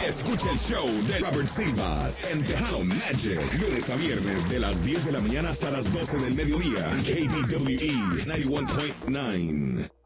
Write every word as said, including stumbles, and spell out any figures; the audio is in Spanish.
Escucha el show de Robert Silvas en Tejano Magic, lunes a viernes de las diez de la mañana hasta las doce del mediodía. K B W E noventa y uno punto nueve.